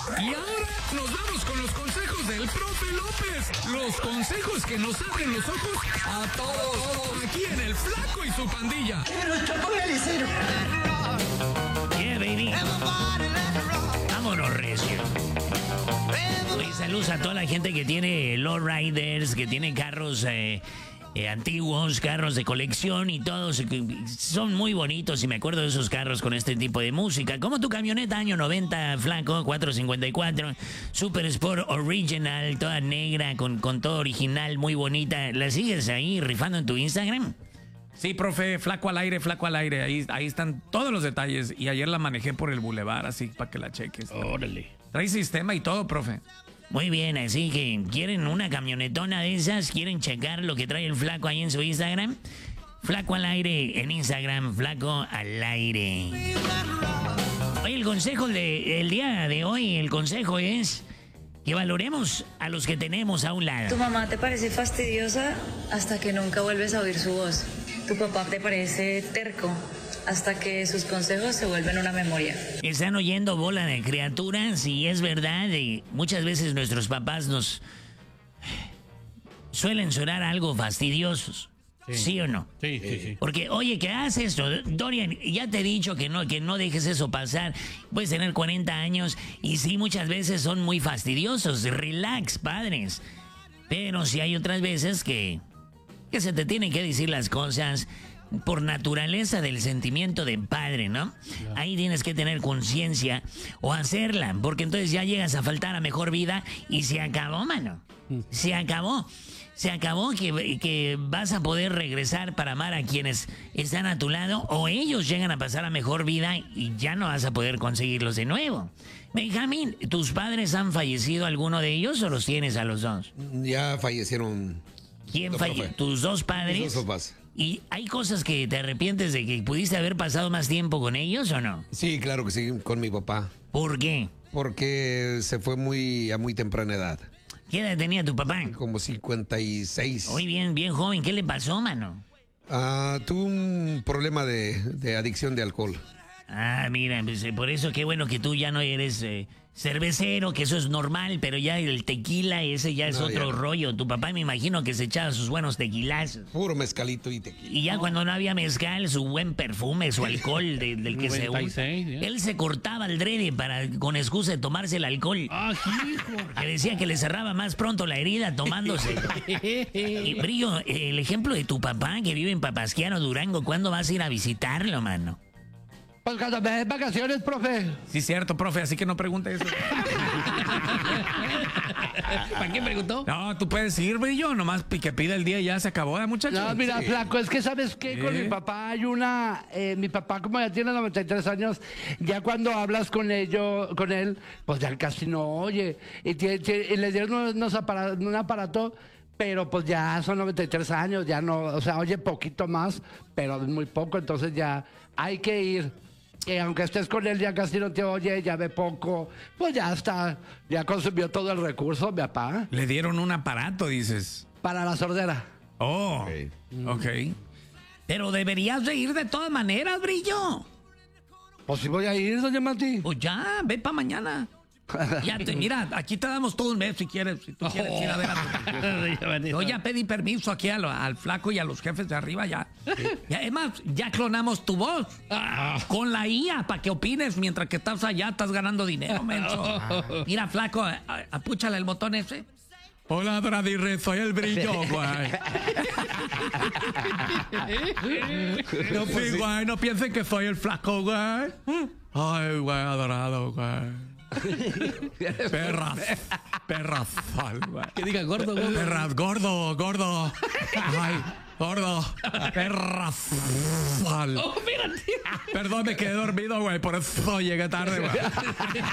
Y ahora nos vamos con los consejos del profe López. Los consejos que nos abren los ojos a todos. Aquí en El Flaco y su pandilla. Yeah, baby. Vámonos, recio. Oye, saludos a toda la gente que tiene lowriders, que tiene carros antiguos, carros de colección y todos. Son muy bonitos y me acuerdo de esos carros con este tipo de música. Como tu camioneta año 90, Flaco, 454, Super Sport Original, toda negra, con todo original, muy bonita. ¿La sigues ahí rifando en tu Instagram? Sí, profe, flaco al aire. Ahí están todos los detalles. Y ayer la manejé por el bulevar, así para que la cheques. Órale. Trae sistema y todo, profe. Muy bien, así que ¿quieren una camionetona de esas? ¿Quieren checar lo que trae el Flaco ahí en su Instagram? Flaco al aire en Instagram, Flaco al aire. Oye, el consejo del día de hoy, el consejo es que valoremos a los que tenemos a un lado. Tu mamá te parece fastidiosa hasta que nunca vuelves a oír su voz. Tu papá te parece terco hasta que sus consejos se vuelven una memoria. Están oyendo bola de criaturas y es verdad, muchas veces nuestros papás nos suelen sonar algo fastidiosos. ¿Sí o no? Sí. Porque, oye, ¿qué haces esto? Dorian, ya te he dicho que no dejes eso pasar. Puedes tener 40 años y sí, muchas veces son muy fastidiosos. Relax, padres. Pero sí hay otras veces que se te tienen que decir las cosas por naturaleza del sentimiento de padre, ¿no? Claro. Ahí tienes que tener conciencia o hacerla, porque entonces ya llegas a faltar a mejor vida y se acabó, mano. Se acabó. Se acabó que vas a poder regresar para amar a quienes están a tu lado o ellos llegan a pasar a mejor vida y ya no vas a poder conseguirlos de nuevo. Benjamín, ¿tus padres han fallecido alguno de ellos o los tienes a los dos? Ya fallecieron. ¿Quién falleció? ¿Tus dos padres? Mis dos papás. ¿Y hay cosas que te arrepientes de que pudiste haber pasado más tiempo con ellos o no? Sí, claro que sí, con mi papá. ¿Por qué? Porque se fue a muy temprana edad. ¿Qué edad tenía tu papá? Como 56. Muy bien, bien joven. ¿Qué le pasó, mano? Tuvo un problema de adicción de alcohol. Ah, mira, pues, por eso qué bueno que tú ya no eres cervecero, que eso es normal, pero ya el tequila, ese ya es otro rollo. Tu papá me imagino que se echaba sus buenos tequilazos. Puro mezcalito y tequila. Y ya cuando no había mezcal, su buen perfume, su alcohol del que se usa. Él se cortaba el drede con excusa de tomarse el alcohol. ¡Ah, hijo! Que decía que le cerraba más pronto la herida tomándose. Y Brillo, el ejemplo de tu papá que vive en Papasquiaro, Durango, ¿cuándo vas a ir a visitarlo, mano? Pues cuando me den vacaciones, profe. Sí, cierto, profe, así que no pregunte eso. ¿Para qué preguntó? No, tú puedes ir, Brillo, nomás que pida el día y ya se acabó, muchachos. No, mira, Sí. Flaco, es que ¿sabes qué? Con mi papá hay mi papá como ya tiene 93 años, ya cuando hablas con él, pues ya casi no oye. Y le dieron un aparato, pero pues ya son 93 años, ya no, o sea, oye poquito más, pero muy poco, entonces ya hay que ir. Aunque estés con él, ya casi no te oye, ya ve poco, pues ya está, ya consumió todo el recurso, mi papá, Le dieron un aparato, dices. para la sordera. Oh, ok. Pero deberías de ir de todas maneras, Brillo. Pues si voy a ir, doña Mati. Pues ya, ve para mañana. Mira, aquí te damos todo un mes si quieres, si tú quieres ir a ver a tu... Yo ya pedí permiso aquí al Flaco y a los jefes de arriba ya. Y además, ya clonamos tu voz con la IA para que opines mientras que estás allá, estás ganando dinero, menso. Mira, Flaco, apúchale el botón ese. Hola, Bradirre, soy el Brillo, güey. No, sí, güey, no piensen que soy el Flaco, güey. Ay, güey, adorado, güey. Perras, güey. Que diga gordo. Perras, gordo. Ay, gordo. Perras. Oh, espérate. Perdón, me quedé dormido, güey, por eso llegué tarde, güey.